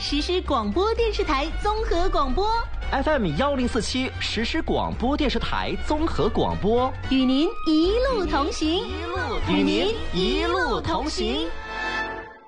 实施广播电视台综合广播 FM 1047实施广播电视台综合广播， 与您一路同行， 与您一路同行。